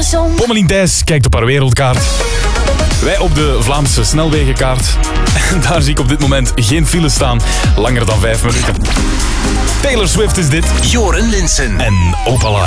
station. Pommelien Thijs kijkt op haar wereldkaart. Wij op de Vlaamse snelwegenkaart. En daar zie ik op dit moment geen file staan. Langer dan 5 minuten. Taylor Swift is dit. Joren Linssen En Opala.